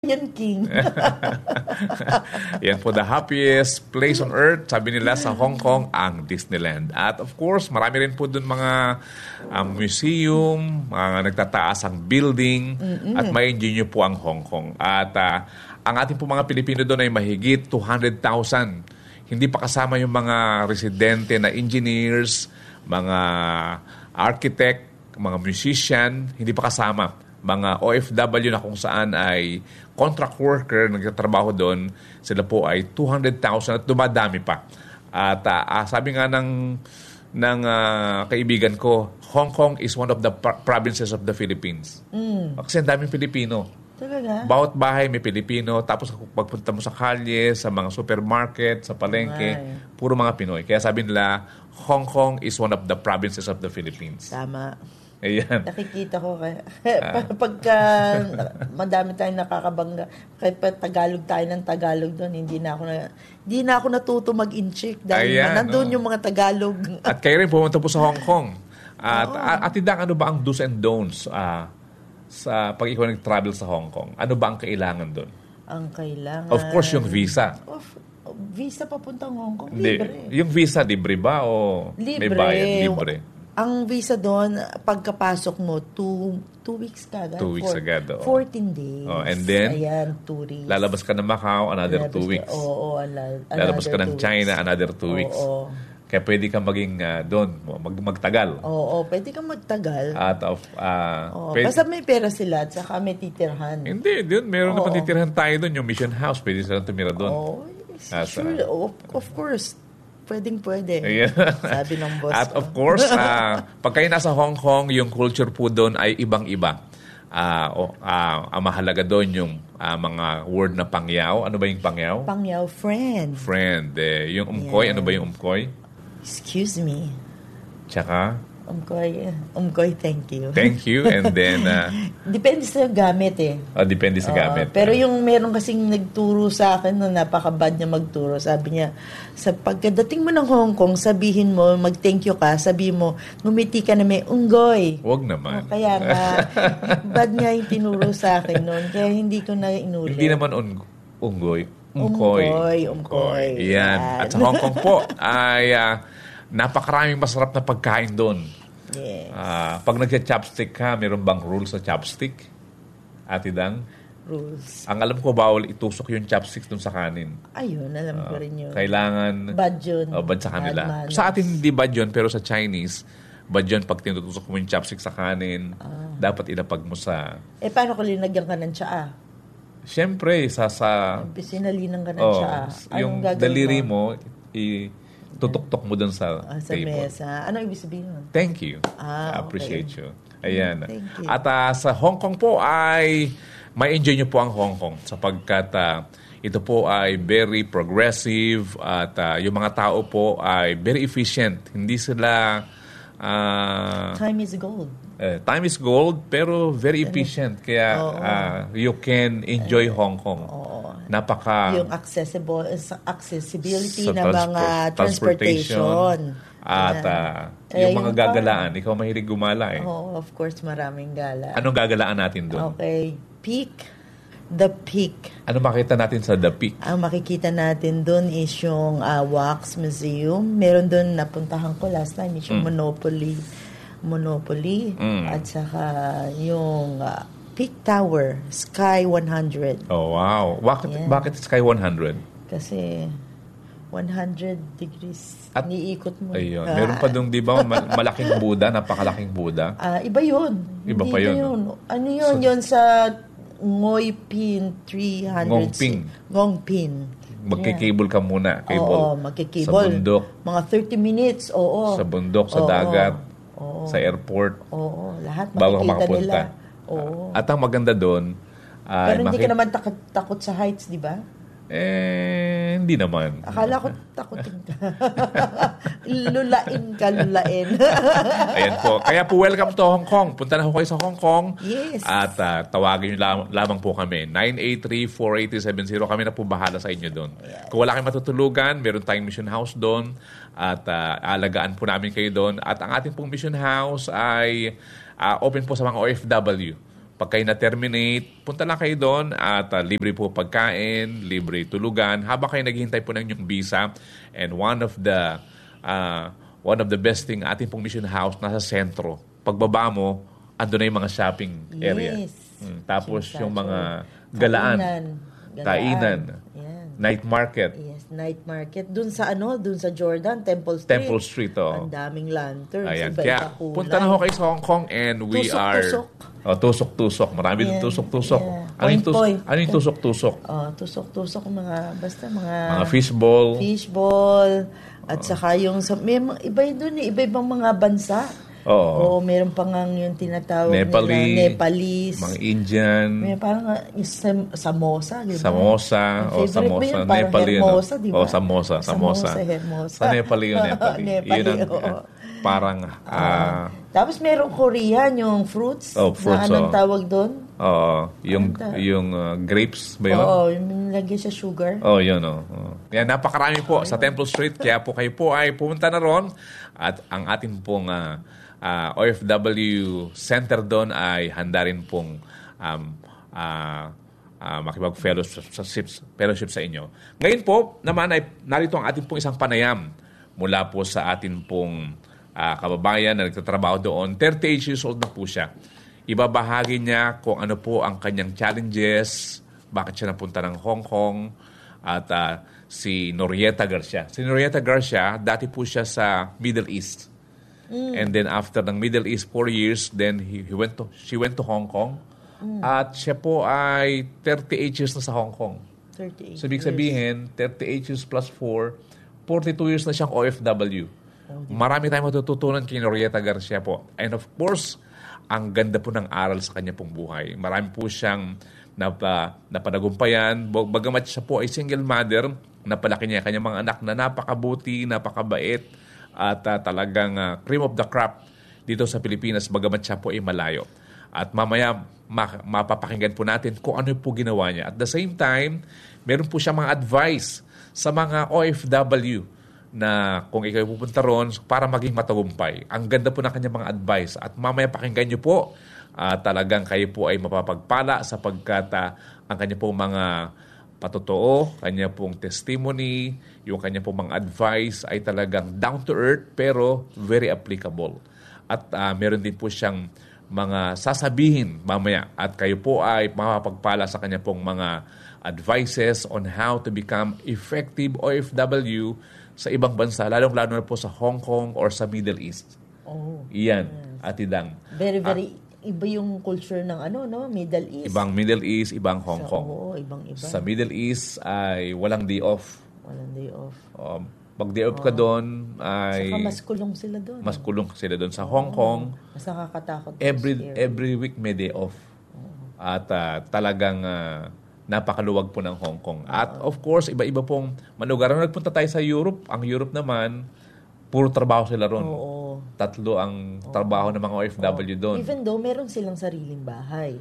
Yan, King. Yan po, the happiest place on earth, sabi nila sa Hong Kong, ang Disneyland. At of course, marami rin po dun mga museum, mga nagtataas ang building, at ma-enjoy nyo po ang Hong Kong. At ang ating po mga Pilipino doon ay mahigit 200,000. Hindi pa kasama yung mga residente na engineers, mga architect, mga musician, hindi pa kasama. Mga OFW na kung saan ay contract worker, nagtatrabaho doon, sila po ay 200,000 at dumadami pa. At sabi nga ng kaibigan ko, Hong Kong is one of the provinces of the Philippines. Kasi ang daming Pilipino. Talaga? Bawat bahay may Pilipino. Tapos pagpunta mo sa kalye, sa mga supermarket, sa palengke, puro mga Pinoy. Kaya sabi nila, Hong Kong is one of the provinces of the Philippines. Tama. Ayan. Nakikita ko pagka madami tayong nakakabangga, kahit pa Tagalog tayo ng Tagalog doon, hindi na ako natuto mag-incheck dahil nandun yung mga Tagalog. At kayo rin pumunta po sa Hong Kong. At Idang, ano ba ang do's and don'ts sa pag ikaw nag-travel sa Hong Kong? Ano ba ang kailangan doon? Ang kailangan? Of course, yung visa. Visa papuntang Hong Kong? Libre. Yung visa, libre ba? O libre. May bayad? Libre. Ang visa doon, pagkapasok mo, 2 weeks ka agad. 2 weeks agad. 14 days. And then, ayan, tourist. lalabas ka ng Macau, another 2 weeks. Lalabas ka ng China, another 2 weeks. Kaya pwede kang maging doon, magtagal. Oo, pwede kang magtagal. Basta may pera sila at saka may titirhan. Hindi, doon, meron naman titirhan tayo doon. Yung Mission House, pwede silang tumira doon. Sure, of course. Pwede. Yeah. Sabi ng boss. At of course, pag kayo nasa Hong Kong, yung culture po doon ay ibang-iba. Ang mahalaga doon yung mga word na pangyaw. Ano ba yung pangyaw? Pangyaw, friend. Friend. Yung umkoy, ano ba yung umkoy? Excuse me. Tsaka? Umkoy, thank you. Thank you. And then... depende sa gamit depende sa gamit. Pero yung meron kasing nagturo sa akin na napakabad niya magturo. Sabi niya, sa pagkadating mo ng Hong Kong, sabihin mo, mag-thank you ka, sabihin mo, ngumiti ka na may unggoy. Huwag naman. Kaya nga, bad nga yung tinuro sa akin noon. Kaya hindi ko na inulit. Hindi naman unggoy. Umkoy. Yan. At sa Hong Kong po, ay napakaraming masarap na pagkain doon. Yes. Pag nagsa-chopstick ka, meron bang rules sa chopstick? Ate Dang? Rules. Ang alam ko, bawal itusok yung chopsticks dun sa kanin. Ayun, alam ko rin yun. Kailangan... Bad yun. Bad sa kanila. Sa atin, hindi bad yun, pero sa Chinese, bad yun pag tinutusok mo yung chopstick sa kanin. Dapat ilapag mo sa... paano kung linagyan ka ng tsaa? Siyempre, Sinalinan ka ng tsaa. Yung daliri mo, tutok-tok mo dun sa table. Mesa. Ano ibig sabihin nun? Thank you. I appreciate you. Ayan. Thank you. At sa Hong Kong po ay may enjoy nyo po ang Hong Kong sapagkat ito po ay very progressive at yung mga tao po ay very efficient. Hindi sila... time is gold. Time is gold pero very efficient. Kaya you can enjoy Hong Kong. Yung accessibility ng mga transportation. At yung mga gagalaan. Ikaw mahilig gumala of course, maraming gala. Anong gagalaan natin doon? Okay. The Peak. Ano makita natin sa The Peak? Ang makikita natin doon is yung Wax Museum. Meron doon, napuntahan ko last time, is yung Monopoly. At saka yung... Peak Tower, Sky 100. Oh, wow. Bakit Sky 100? Kasi 100 degrees. At niikot mo. Ayun. Meron pa doon, di ba, malaking Buddha, napakalaking Buddha? Iba yun. Iba pa yun. Ano yun? Yun sa Ngoy Pin 300. Ngongpin. Magkikable ka muna. Oo, magkikable. Sa bundok. Mga 30 minutes, oo. Sa bundok, sa dagat, sa airport. Oo, lahat bago makikita nila. Oo. At ang maganda doon... pero hindi ka naman takot sa heights, di ba? Hindi naman. Akala ko takotin ka. Lulain. Ayan po. Kaya po, welcome to Hong Kong. Punta na ho kayo sa Hong Kong. Yes. At tawagin nyo lamang po kami. 983-48070. Kami na po bahala sa inyo doon. Yes. Kung wala kayong matutulugan, meron tayong mission house doon. At alagaan po namin kayo doon. At ang ating pong mission house ay open po sa mga OFW. Pag kayo na-terminate, punta lang kayo doon at libre po pagkain, libre tulugan habang kayo naghihintay po ng inyong visa. And one of the best thing, ating pong mission house nasa sentro. Pagbaba mo, ando na yung mga shopping area. Yes. Tapos yung mga galaan, kainan, night market. Yes, night market. Dun sa Jordan, Temple Street. Temple Street, Ang daming lanterns. Ayan. Iba-iba Kaya kulay. punta na ho kayo sa Hong Kong and we Tusok-tusok. Tusok-tusok. Marami din tusok-tusok. Yeah. Ano yung tusok-tusok? Tusok-tusok, Mga fishball. At saka yung, iba-ibang mga bansa. Oo. Meron pa nga yung tinatawag Nepalese. Mga Indian. May parang samosa, di ba? Samosa. Favorite mo yun, parang Nepali, hermosa, di ba? Samosa. Hermosa. Sa Nepali yun, Nepali. Nepali, yun ang, parang... tapos merong Korean, yung fruits. Fruits, na anong tawag doon? Yung grapes ba yun? Oo, yung nilagay sa sugar. Yun. Yan, napakarami po sa Temple Street. Kaya po kayo po ay pumunta na ron. At ang ating pong OFW Center doon ay handa rin pong makipag-fellowship sa inyo. Ngayon po, naman ay narito ang ating pong isang panayam mula po sa ating pong kababayan na nagtatrabaho doon. 38 years old na po siya. Ibabahagi niya kung ano po ang kanyang challenges, bakit siya napunta ng Hong Kong, at si Norieta Garcia. Si Norieta Garcia, dati po siya sa Middle East. And then after ng Middle East 4 years, then she went to Hong Kong. At siya po ay 38 years na sa Hong Kong. 38 So, ibig sabihin, 38 years plus 4, 42 years na siyang OFW. Marami tayong matututunan kay Norieta Garcia po. And of course, ang ganda po ng aral sa kanya pong buhay. Marami po siyang napanagumpayan. Bagamat siya po ay single mother, napalaki niya kanyang mga anak na napakabuti, napakabait, at talagang cream of the crop dito sa Pilipinas, bagamat siya po ay malayo. At mamaya, mapapakinggan po natin kung ano po ginawa niya. At the same time, meron po siya mga advice sa mga OFW na kung ikaw pupunta ron para maging matagumpay. Ang ganda po ng kanyang mga advice. At mamaya pakinggan niyo po, talagang kayo po ay mapapagpala sapagkat ang kanya pong mga patotoo, kanya pong testimony, yung kanya pong mga advice ay talagang down to earth pero very applicable. At meron din po siyang mga sasabihin mamaya at kayo po ay mapapagpala sa kanya pong mga advices on how to become effective OFW sa ibang bansa, lalong-lalo na po sa Hong Kong or sa Middle East. Iyan, Atidang. Very iba yung culture ng Middle East. Ibang Middle East, ibang Hong Kong. Ibang-iba. Sa Middle East ay walang day off. Walang day off. Pag day off ka doon ay... Saka mas kulong sila doon. Mas kulong sila doon. Sa Hong Kong, mas nakakatakot. every week may day off. At talagang napakaluwag po ng Hong Kong. At of course, iba-iba pong manugaran. Nagpunta tayo sa Europe. Ang Europe naman, puro trabaho sila ron. Tatlo ang trabaho ng mga OFW doon. Even though meron silang sariling bahay.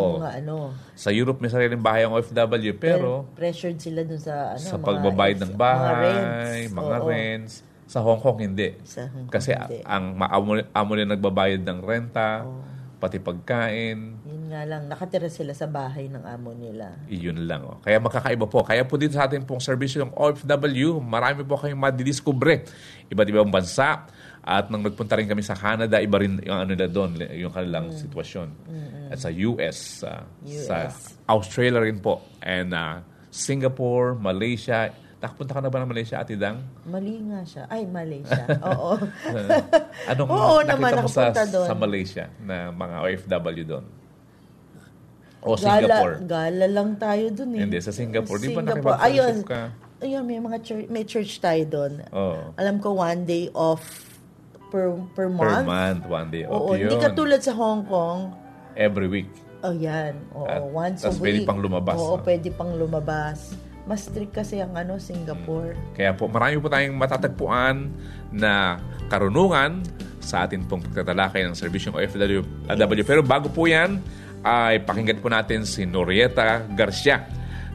Sa Europe may sariling bahay ang OFW, pero pressured sila doon sa sa pagbabayad ng bahay, mga rents. Sa Hong Kong hindi. Kasi ang amo nila nagbabayad ng renta, pati pagkain. Yun nga lang, nakatira sila sa bahay ng amo nila. Iyon lang. Kaya magkakaiba po. Kaya po dito sa ating pong serbisyo ng OFW, marami po kayong madidiskubre. Iba't ibang bansa. At nang nagpunta rin kami sa Canada, iba rin yung nila doon, yung kanilang sitwasyon. At sa US, sa Australia rin po. And Singapore, Malaysia. Nakapunta ka na ba ng Malaysia, Atidang? Mali nga siya. Ay, Malaysia. Oo. Anong nakita mo sa Malaysia na mga OFW doon? O Singapore? Gala lang tayo doon eh. Hindi, sa Singapore. Di ba nakipag-fellowship ka? Ayun, may church tayo doon. Alam ko, one day off per month. Per month, one day off. Oo, hindi katulad sa Hong Kong. Every week. Yan. Once a week. Tapos pwede pang lumabas. Pwede pang lumabas. Mas strict kasi ang Singapore. Kaya po, marami po tayong matatagpuan na karunungan sa atin pong pagtatalakay ng serbisyong OFW. Pero bago po yan, ay pakinggan po natin si Norieta Garcia.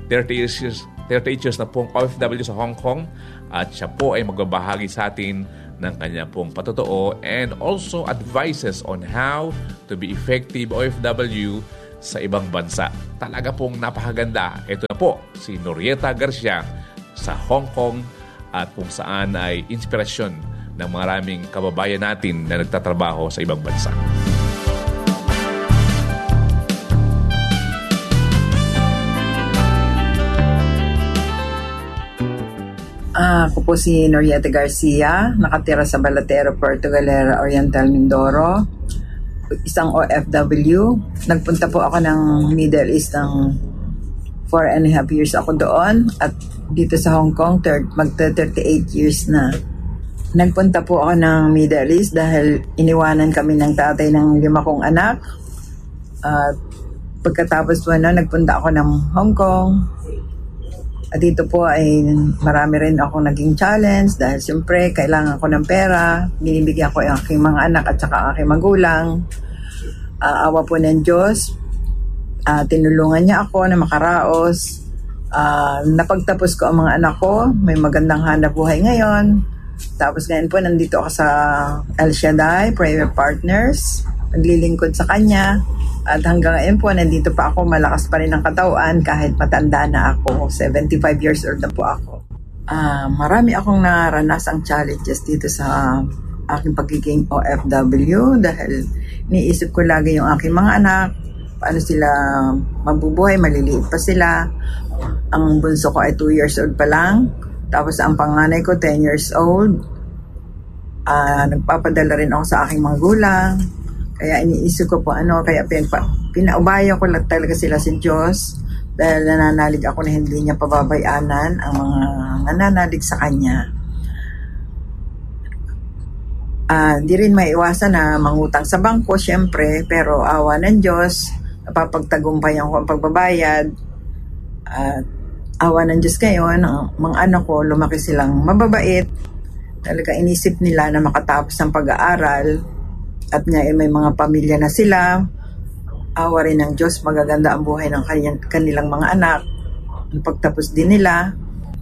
38 years na pong OFW sa Hong Kong at siya po ay magbabahagi sa atin ng kanya pong patotoo and also advices on how to be effective OFW sa ibang bansa. Talaga pong napakaganda. Ito na po, si Norieta Garcia sa Hong Kong at kung saan ay inspirasyon ng maraming kababayan natin na nagtatrabaho sa ibang bansa. Ako po si Norieta Garcia, nakatira sa Balatero, Puerto Galera, Oriental, Mindoro. Isang OFW. Nagpunta po ako ng Middle East ng 4.5 years ako doon. At dito sa Hong Kong, magta-38 years na. Nagpunta po ako ng Middle East dahil iniwanan kami ng tatay ng 5 kong anak. At pagkatapos po nagpunta ako ng Hong Kong. At dito po ay marami rin ako naging challenge dahil siyempre kailangan ko ng pera. Binibigyan ko yung aking mga anak at saka aking magulang. Awa po ng Diyos. Tinulungan niya ako na makaraos. Napagtapos ko ang mga anak ko. May magandang hanap buhay ngayon. Tapos ngayon po nandito ako sa El Shaddai Prayer Partners. Naglilingkod sa kanya. At hanggang ngayon po, nandito pa ako, malakas pa rin ang katawan kahit matanda na ako. 75 years old na po ako. Marami akong naranasang challenges dito sa aking pagiging OFW dahil niisip ko lagi yung aking mga anak, paano sila mabubuhay, maliliit pa sila. Ang bunso ko ay 2 years old pa lang. Tapos ang panganay ko, 10 years old. Nagpapadala rin ako sa aking mga gulang. Kaya iniisip ko po kaya pinaubayan ko lang talaga sila si Diyos dahil nananalig ako na hindi niya pababayanan ang mga nananalig sa Kanya. Di rin maiwasan na mangutang sa bangko, syempre, pero awa ng Diyos, napapagtagumpayan ko ang pagbabayad. Awa ng Diyos ngayon, ang mga anak ko, lumaki silang mababait. Talaga inisip nila na makatapos ang pag-aaral. At ngayon may mga pamilya na sila. Awa rin ng Diyos, magaganda ang buhay ng kanilang mga anak. Pagtapos din nila.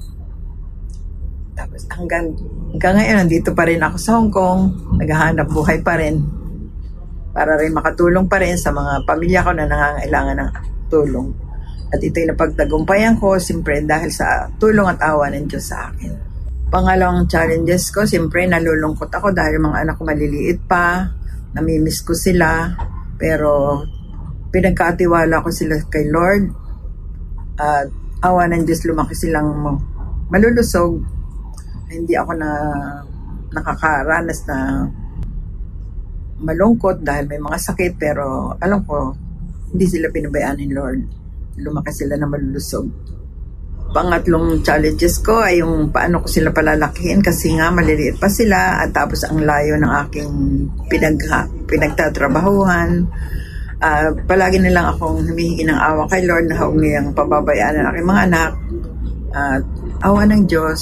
Tapos hanggang ngayon, nandito pa rin ako sa Hong Kong. Naghahanap buhay pa rin. Para rin makatulong pa rin sa mga pamilya ko na nangangailangan ng tulong. At ito'y napagtagumpayan ko, siyempre dahil sa tulong at awa ng Diyos sa akin. Pangalawang challenges ko, siyempre nalulungkot ako dahil mga anak ko maliliit pa. Namimiss ko sila, pero pinagkatiwala ko sila kay Lord. At awa ng Diyos, lumaki silang malulusog. Hindi ako nakakaranas na malungkot dahil may mga sakit, pero alam ko, hindi sila pinabayaan ni Lord. Lumaki sila na malulusog. Pangatlong challenges ko ay yung paano ko sila palalakihin kasi nga maliliit pa sila at tapos ang layo ng aking pinagtatrabahuhan. Palagi nilang akong humihingi ng awa kay Lord na huwag niyang pababayaan ang aking mga anak. Awa ng Diyos,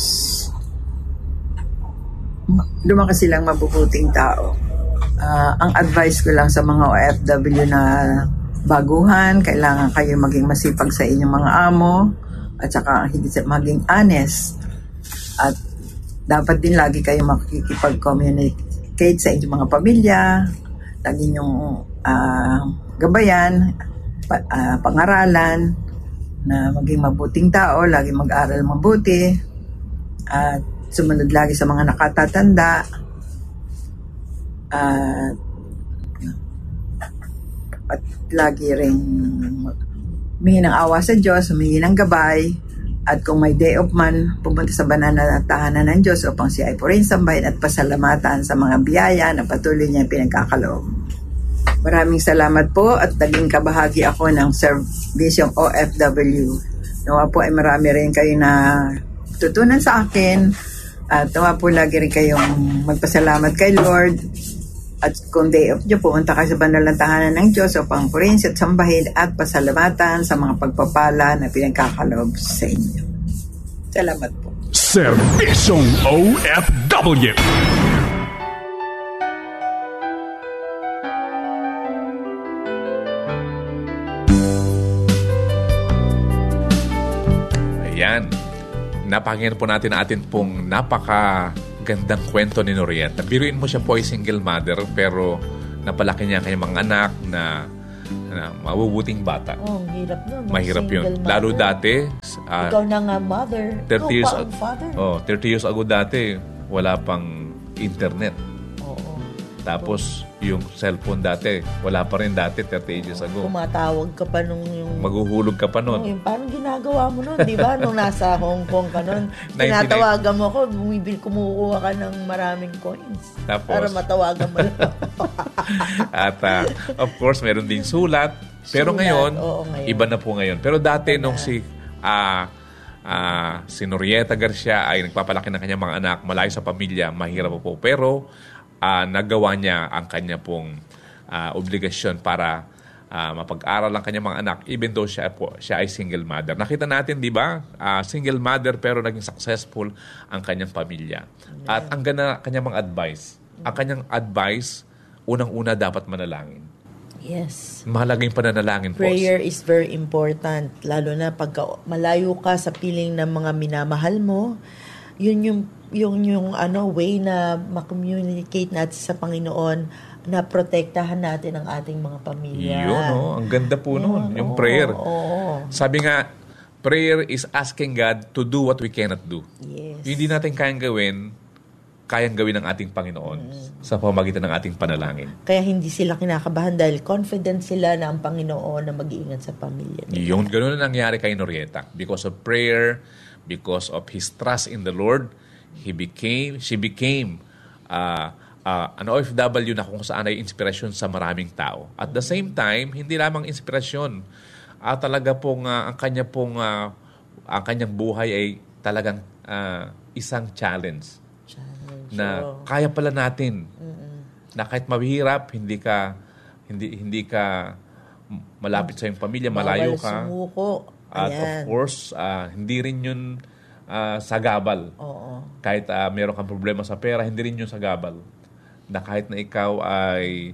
lumaki silang mabubuting tao. Ang advice ko lang sa mga OFW na baguhan, kailangan kayo maging masipag sa inyong mga amo. At saka higit sa maging honest. At dapat din lagi kayo makikipag-communicate sa inyong mga pamilya. Lagi niyong gabayan, pangaralan, na maging mabuting tao, lagi mag-aral mabuti. At sumunod lagi sa mga nakatatanda. At lagi rin humingi ng awa sa Diyos, humingi ng gabay, at kung may day off man, pumunta sa banal na tahanan ng Diyos upang siya ay purihin, sambahin at pasalamatan sa mga biyaya na patuloy niya pinagkakaloob. Maraming salamat po at naging kabahagi ako ng serbisyong OFW. Nawa po ay marami rin kayo na tutunan sa akin at nawa po lagi rin kayong magpasalamat kay Lord. At kung day off nyo, pumunta kayo sa banal na tahanan ng Diyos upang purihin at sambahin at pasalamatan sa mga pagpapala na pinagkakaloob sa inyo. Salamat po. Serbisyong OFW. Ayan. Napakinggan po natin pong napakagandang kwento ni Norieta. Biruin mo siya po ay single mother pero napalaki niya ang kanyang mga anak na mabubuting bata. Ang hirap nun. Mahirap yun. Single Lalo mother. dati, Ikaw na nga mother. 30 years Ikaw pa ang father. 30 years ago dati, wala pang internet. Oo. Tapos, yung cellphone dati, wala pa rin dati, 30 years ago. Tumatawag ka pa nung yung... Maghuhulog ka pa nun. Yung parang ginagawa mo nun, di ba? Nung nasa Hong Kong ka nun, tinatawagan mo ko, kumukuha ka ng maraming coins. Tapos, para matawagan mo lang. At of course, meron ding sulat. Pero Sulat, ngayon, ngayon, iba na po ngayon. Pero dati nung si Norieta Garcia ay nagpapalaki ng kanyang mga anak, malayo sa pamilya, mahirap po. Pero nagawa niya ang kanya pong obligasyon para mapag-aral ang kanyang mga anak, even though siya ay single mother. Nakita natin, di ba? Single mother pero naging successful ang kanyang pamilya. Yeah. At ang kanyang mga advice. Ang kanyang advice, unang-una dapat manalangin. Yes. Mahalaga yung pananalangin po. Prayer is very important. Lalo na pagka malayo ka sa piling ng mga minamahal mo, yun yung way na ma-communicate natin sa Panginoon na protektahan natin ang ating mga pamilya. Yun, ang ganda po nun, yung prayer. Sabi nga, prayer is asking God to do what we cannot do. Yes. Yung hindi natin kayang gawin ng ating Panginoon sa pamamagitan ng ating panalangin. Kaya hindi sila kinakabahan dahil confident sila na ang Panginoon na mag-iingat sa pamilya nila. Yun, ganun na nangyari kay Norieta. Because of prayer, because of his trust in the Lord, she became an OFW na kung saan ay inspirasyon sa maraming tao. At the same time, hindi lamang inspirasyon. Talaga pong ang kanyang buhay ay talagang isang challenge. Na kaya pala natin. Na kahit mahirap, hindi ka malapit sa iyong pamilya, malayo ka. Sumuko. At of course, hindi rin yun sagabal. Oo. Kahit meron kang problema sa pera, hindi rin yun sagabal. Na kahit na ikaw ay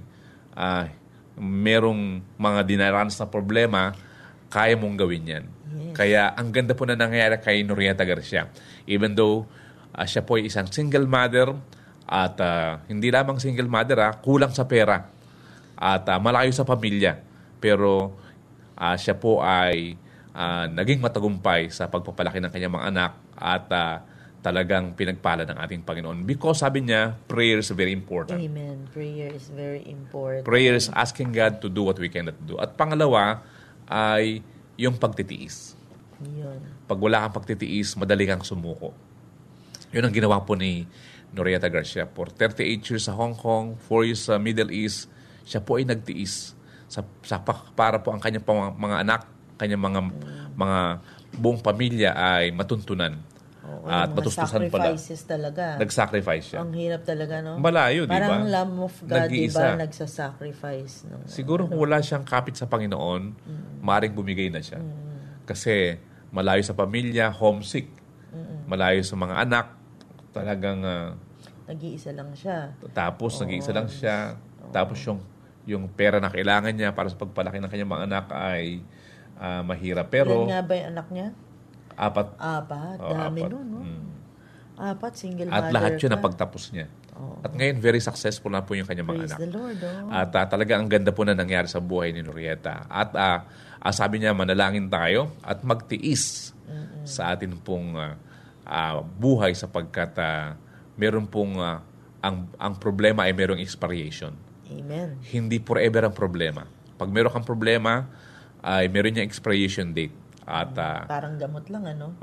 merong mga dinaranas na problema, kaya mong gawin yan. Yes. Kaya ang ganda po na nangyayari kay Norieta Garcia. Even though siya po ay isang single mother at hindi lamang single mother, kulang sa pera at malayo sa pamilya. Pero siya po ay naging matagumpay sa pagpapalaki ng kanyang mga anak at talagang pinagpala ng ating Panginoon. Because sabi niya, prayer is very important. Amen. Prayer is very important. Prayer is asking God to do what we cannot do. At pangalawa ay yung pagtitiis. Yun. Pag wala kang pagtitiis, madali kang sumuko. Yun ang ginawa po ni Norieta Garcia. For 38 years sa Hong Kong, 4 years sa Middle East, siya po ay nagtiis para po ang kanyang mga anak, kanyang mga buong pamilya ay matuntunan. At matustusan pala. Sacrifices talaga. Nag-sacrifice siya. Ang hirap talaga, no? Malayo, di ba? Parang Lamb of God, di ba? Nagsasacrifice. Siguro kung wala siyang kapit sa Panginoon, maaaring bumigay na siya. Kasi malayo sa pamilya, homesick. Malayo sa mga anak, talagang nag-iisa lang siya. Tapos nag-iisa lang siya. Tapos yung pera na kailangan niya para sa pagpalaki ng kanyang mga anak ay mahirap. Pero ilan nga ba yung anak niya? 4. Dami nun, no? 4, single mother. At lahat yun ang pagtapos niya. At ngayon, very successful na po yung kanyang mga anak. Praise the Lord, At talaga ang ganda po na nangyari sa buhay ni Norieta. At sabi niya, manalangin tayo at magtiis sa atin pong buhay sapagkat meron pong ang problema ay merong expiration. Amen. Hindi forever ang problema. Pag meron kang problema, ay meron niyang expiration date. At parang gamot lang, ano?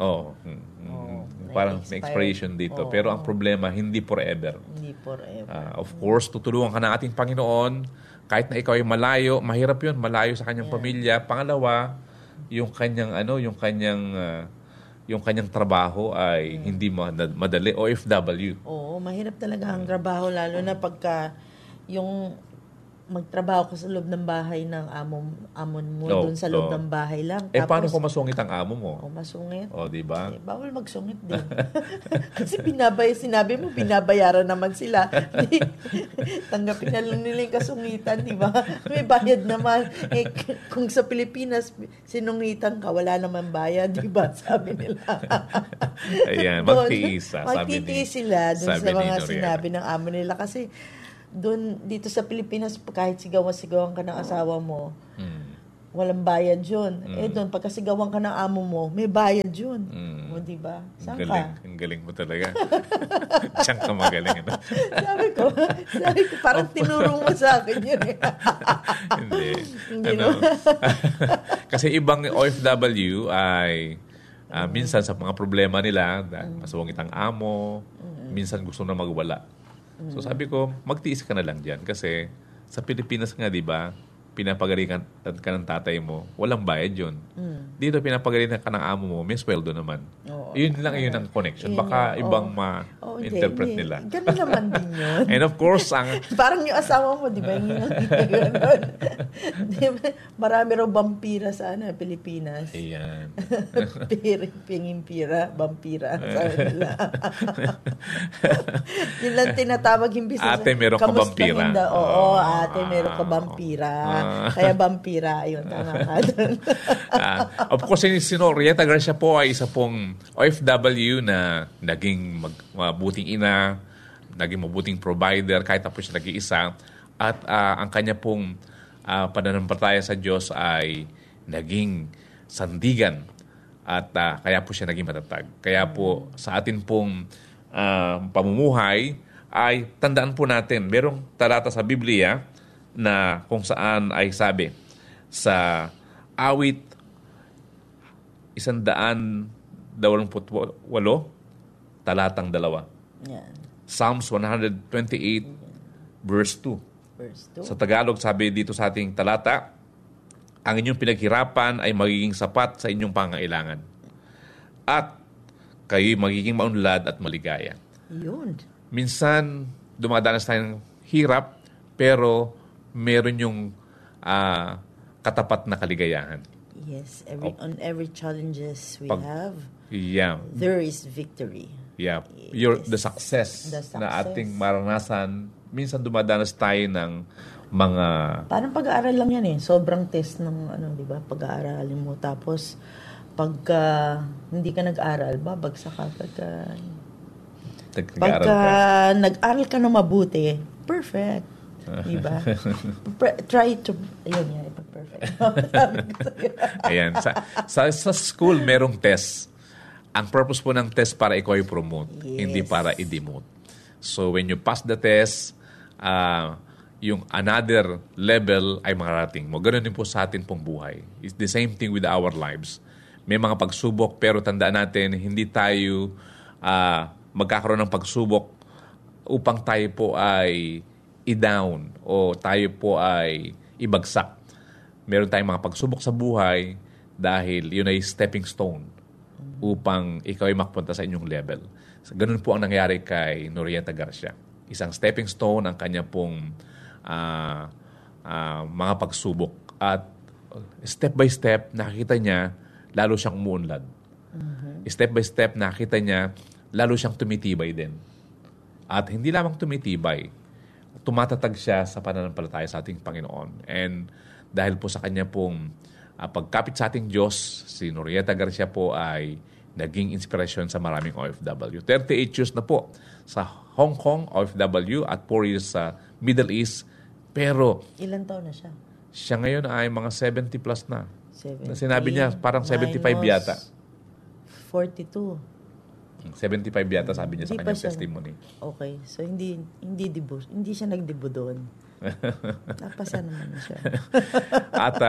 Parang may expiration dito. Pero ang problema, hindi forever. Hindi forever. Of course, tutulungan ka ng ating Panginoon. Kahit na ikaw ay malayo, mahirap yun, malayo sa kanyang pamilya. Pangalawa, yung kanyang trabaho ay hindi madali. OFW. Oo, mahirap talaga ang trabaho, lalo na pagka yung magtrabaho ka sa loob ng bahay ng amon mo, doon sa loob ng bahay lang. Tapos, paano kung masungit ang amo mo? Masungit. Di ba? Bawal magsungit din. Kasi sinabi mo, binabayaran naman sila. Tanggapin na lang nila yung kasungitan, di ba? May bayad naman. Kung sa Pilipinas, sinungitan ka, wala naman bayad, di ba? Sabi nila. Ayan, magtiis. Magtitiis sila doon sa mga sinabi ng amo nila. Kasi dito sa Pilipinas, kahit sigawan ka ng asawa mo, Walang bayad yun. Doon, pagkasigawan ka ng amo mo, may bayad yun. O, diba? Saan ka? Ang galing mo talaga. Diyan ka magaling. Ano? sabi ko, parang tinuro mo sa akin yun eh. Hindi. Kasi ibang OFW ay minsan sa mga problema nila, masawangit ang amo, minsan gusto na magwala. So sabi ko, magtiis ka na lang dyan. Kasi sa Pilipinas nga, di ba, pinapagalitan ka ng tatay mo, walang bayad yun. Dito, pinapagalitan ka ng amo mo, may sweldo naman. Yun ang connection. Baka ibang ma-interpret nila. Ganun naman din yun. And of course, parang yung asawa mo, di ba? Marami raw vampira sa Pilipinas. Ayan. Pingimpira, vampira. Sabi nila. Yun lang tinatawag yung business. Ate, meron ka vampira. Oo, ate, meron ka vampira. Kaya vampira, ayun, tama ka doon. Of course, si Norieta Garcia po ay isa pong OFW na naging mabuting ina, naging mabuting provider, kahit tapos siya nag-iisa. At ang kanya pong pananampalataya sa Diyos ay naging sandigan. At kaya po siya naging matatag. Kaya po sa atin pong pamumuhay ay tandaan po natin, merong talata sa Biblia na kung saan ay sabi sa awit 128 talatang 2. Yan. Psalms 128 verse 2. Sa Tagalog, sabi dito sa ating talata, ang inyong pinaghirapan ay magiging sapat sa inyong pangailangan. At kayo'y magiging maunlad at maligaya. Yun. Minsan, dumadanas tayong hirap, pero meron yung katapat na kaligayahan. Yes, on every challenges we have, there is victory. Yeah, the success na ating maranasan, minsan dumadanas tayo ng mga... Parang pag-aaral lang yan eh. Sobrang test ng di ba? Pag-aaralin mo. Tapos, pagka hindi ka nag-aral, babagsak ka. Pagka nag-aral ka na mabuti, perfect. Diba? Try to... Ayun yan, perfect. Ayan. Sa school, merong test. Ang purpose po ng test para ikaw i-promote, hindi para i-demote. So, when you pass the test, yung another level ay makarating mo. Ganun din po sa atin pong buhay. It's the same thing with our lives. May mga pagsubok, pero tandaan natin, hindi tayo magkakaroon ng pagsubok upang tayo po ay i-down o tayo po ay ibagsak. Meron tayong mga pagsubok sa buhay dahil yun ay stepping stone upang ikaw ay makpunta sa inyong level. So, ganun po ang nangyari kay Norieta Garcia. Isang stepping stone ang kanya pong mga pagsubok. At step by step, nakikita niya lalo siyang umuunlad. Step by step, nakikita niya lalo siyang tumitibay din. At hindi lamang tumitibay, tumatatag siya sa pananampalataya sa ating Panginoon. And dahil po sa kanya pong pagkapit sa ating Diyos, si Norieta Garcia po ay naging inspirasyon sa maraming OFW. 38 years na po sa Hong Kong, OFW, at 4 years sa Middle East. Pero... Ilan taon na siya? Siya ngayon ay mga 70 plus na. 70. Sinabi niya, parang 75 yata. 42. 75 yata sabi niya sa kanyang testimony. Okay. So, hindi siya nagdebo doon. Napasa naman siya. At,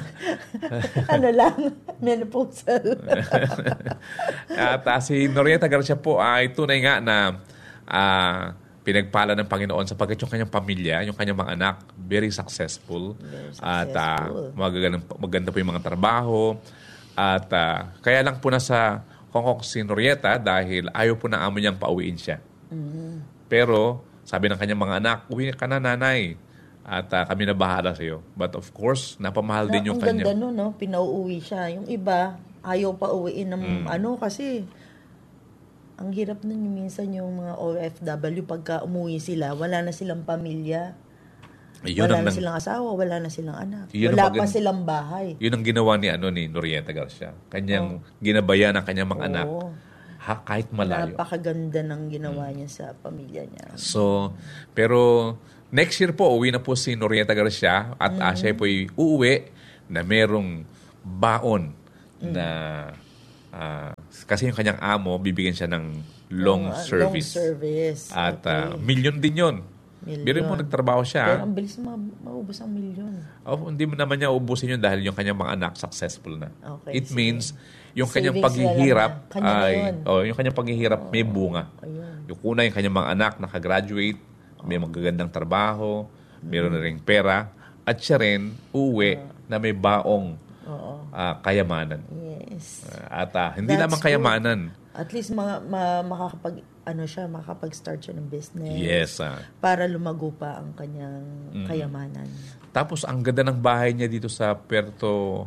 menopausal. At si Norieta Garcia po ay tunay nga na pinagpala ng Panginoon sapagkat yung kanyang pamilya, yung kanyang mga anak, very successful. At maganda po yung mga trabaho. At kaya lang po nasa Hong Kong si Norieta dahil ayaw po ng amo niyang pauwiin siya. Pero sabi ng kanyang mga anak, uwi ka na, nanay. At kami na bahala sa iyo. But of course, napamahal din yung kanya. Ang ganda no? Pinauuwi siya. Yung iba, ayaw pa uwiin ng kasi ang hirap nun yung minsan yung mga OFW pagka umuwi sila, wala na silang pamilya. Wala na silang asawa, wala na silang anak. Wala pa silang bahay. Yun ang ginawa ni Norieta Garcia. Kanyang ginabayan ang kanyang mga anak. Kahit malayo. Napakaganda ng ginawa niya sa pamilya niya. So, pero next year po, uwi na po si Norieta Garcia at siya po uuwi na merong baon na kasi yung kanyang amo, bibigyan siya ng long service. At milyon din yun. Biro mo, nagtrabaho siya. Pero ang bilis maubos ang milyon. Hindi mo naman niya ubusin yun dahil yung kanyang mga anak successful na. Okay, It means yung savings kanyang paghihirap yung kanyang paghihirap may bunga. Yung una, yung kanyang mga anak nakagraduate, may magagandang trabaho, mayroon na rin pera, at siya rin uwi na may baong kayamanan. Yes. At hindi lamang kayamanan. At least makakapag-start siya ng business. Yes. Para lumago pa ang kanyang kayamanan. Tapos ang ganda ng bahay niya dito sa Puerto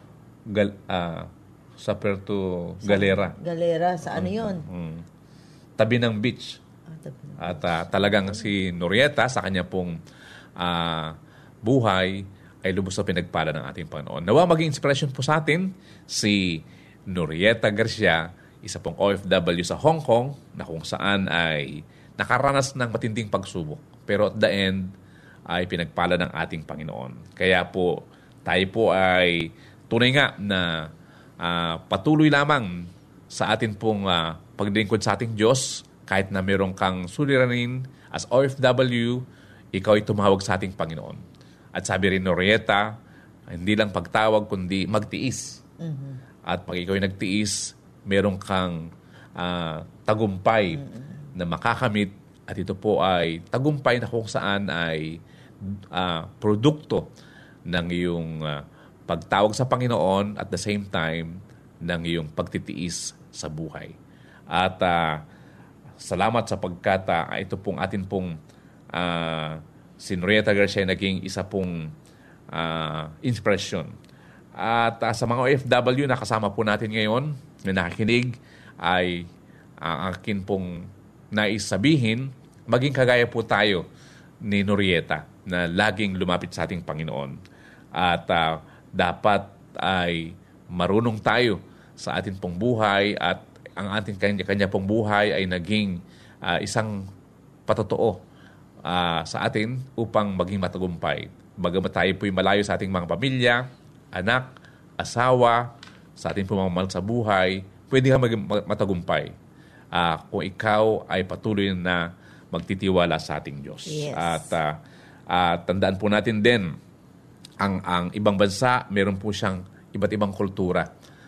Galera. Galera, sa ano yun? Tabi ng beach. At talagang si Norieta sa kanya pong buhay ay lubos na pinagpala ng ating Panginoon. Nawa maging inspiration po sa atin si Norieta Garcia, isa pong OFW sa Hong Kong na kung saan ay nakaranas ng matinding pagsubok. Pero at the end ay pinagpala ng ating Panginoon. Kaya po tayo po ay tunay nga na patuloy lamang sa atin pong paglingkod sa ating Diyos. Kahit na meron kang suliranin as OFW, ikaw ay tumawag sa ating Panginoon. At sabi rin Norieta, hindi lang pagtawag kundi magtiis. At pag ikaw ay nagtiis, meron kang tagumpay na makakamit. At ito po ay tagumpay na kung saan ay produkto ng iyong pagtawag sa Panginoon at the same time ng iyong pagtitiis sa buhay. At salamat sapagkat ito pong atin pong si Norieta Garcia naging isa pong inspiration. At sa mga OFW na kasama po natin ngayon na nakikinig ay ang akin pong nais sabihin, maging kagaya po tayo ni Norieta na laging lumapit sa ating Panginoon. At dapat ay marunong tayo sa ating pong buhay at ang ating kanya pong buhay ay naging isang patotoo sa atin upang maging matagumpay. Bagamat tayo po'y malayo sa ating mga pamilya, anak, asawa, sa ating pong mga mahal sa buhay, pwede ka maging matagumpay kung ikaw ay patuloy na magtitiwala sa ating Diyos. Yes. At tandaan po natin din, ang ibang bansa, meron po siyang iba't ibang kultura.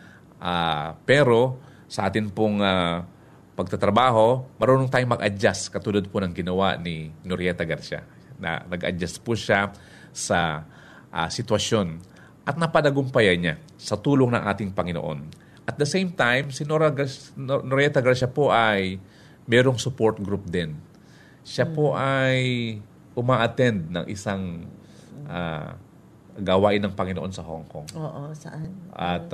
Pero sa atin pong pagtatrabaho, marunong tayong mag-adjust katulad po ng ginawa ni Norieta Garcia. Na nag-adjust po siya sa sitwasyon at napadagumpayan niya sa tulong ng ating Panginoon. At the same time, si Norieta Garcia po ay merong support group din. Siya po ay uma-attend ng isang gawain ng Panginoon sa Hong Kong. Oo, saan? At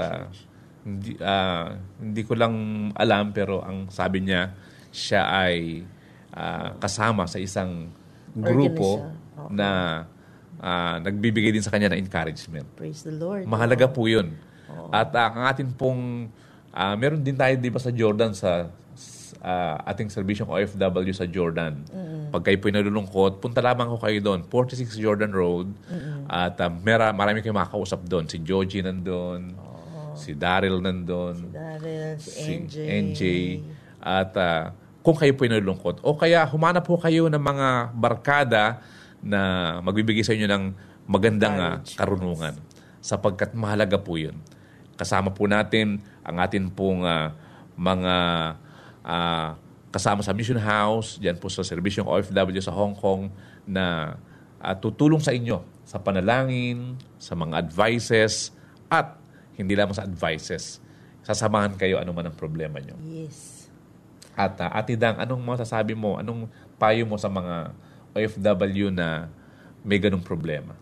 hindi ko lang alam pero ang sabi niya siya ay kasama sa isang grupo na nagbibigay din sa kanya ng encouragement. Praise the Lord. Mahalaga po yun. At ang atin pong meron din tayo di ba sa Jordan sa ating serbisyong OFW sa Jordan. Pag kayo po'y nalulungkot, punta lamang ko kayo doon. 46 Jordan Road. At marami kayong makakausap doon. Si Joji nandun. Si Daryl nandun. Si NJ. At kung kayo po'y nalulungkot. O kaya humanap po kayo ng mga barkada na magbibigay sa inyo ng magandang karunungan. Sapagkat mahalaga po yun. Kasama po natin ang atin pong mga kasama sa Mission House, diyan po sa serbisyong OFW sa Hong Kong na tutulong sa inyo sa panalangin, sa mga advices, at hindi lamang sa advices. Sasamahan kayo anuman ang problema nyo. Yes. At Ate Dang, anong masasabi mo? Anong payo mo sa mga OFW na may ganung problema?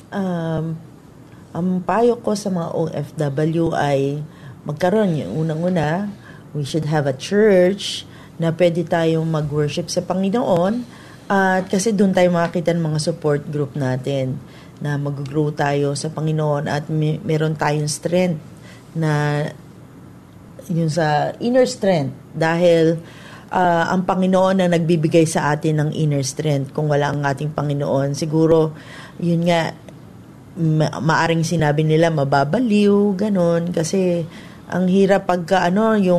Ang payo ko sa mga OFW ay magkaroon yung unang-una, we should have a church na pwede tayong mag-worship sa Panginoon at kasi doon tayo makakita ng mga support group natin na mag-grow tayo sa Panginoon at meron tayong strength na yun sa inner strength dahil ang Panginoon na nagbibigay sa atin ng inner strength. Kung wala ang ating Panginoon, siguro yun nga maaring sinabi nila mababaliw, ganon. Kasi ang hirap pagka yung